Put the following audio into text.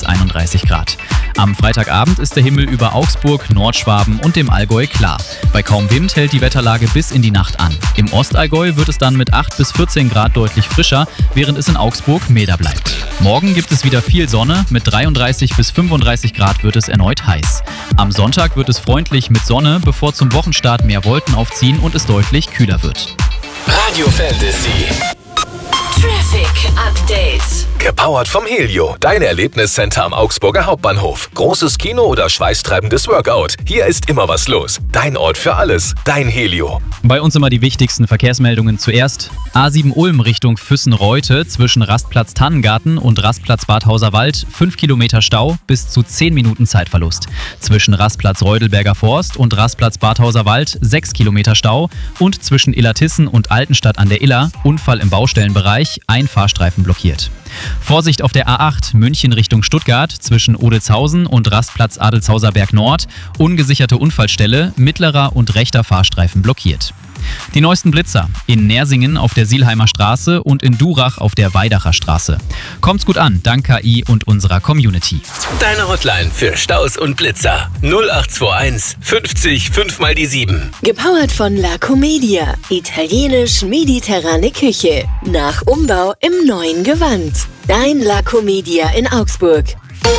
31 Grad. Am Freitagabend ist der Himmel über Augsburg, Nordschwaben und dem Allgäu klar. Bei kaum Wind hält die Wetterlage bis in die Nacht an. Im Ostallgäu wird es dann mit 8 bis 14 Grad deutlich frischer, während es in Augsburg milder bleibt. Morgen gibt es wieder viel Sonne, mit 33 bis 35 Grad wird es erneut heiß. Am Sonntag wird es freundlich mit Sonne, bevor zum Wochenstart mehr Wolken aufziehen und es deutlich kühler wird. Radio Fantasy. Traffic Update. Gepowert vom Helio, dein Erlebniscenter am Augsburger Hauptbahnhof. Großes Kino oder schweißtreibendes Workout. Hier ist immer was los. Dein Ort für alles. Dein Helio. Bei uns immer die wichtigsten Verkehrsmeldungen zuerst. A7 Ulm Richtung Füssen-Reute zwischen Rastplatz Tannengarten und Rastplatz Bad Hauserwald 5 Kilometer Stau bis zu 10 Minuten Zeitverlust. Zwischen Rastplatz Reudelberger Forst und Rastplatz Bad Hauserwald 6 Kilometer Stau und zwischen Illertissen und Altenstadt an der Iller Unfall im Baustellenbereich, ein Fahrstreifen blockiert. Vorsicht auf der A8 München Richtung Stuttgart zwischen Odelshausen und Rastplatz Adelshauser Berg Nord, ungesicherte Unfallstelle, mittlerer und rechter Fahrstreifen blockiert. Die neuesten Blitzer in Nersingen auf der Sielheimer Straße und in Durach auf der Weidacher Straße. Kommt's gut an, dank KI und unserer Community. Deine Hotline für Staus und Blitzer. 0821 50 5 mal die 7. Gepowert von La Comedia. Italienisch-mediterrane Küche. Nach Umbau im neuen Gewand. Dein La Comedia in Augsburg.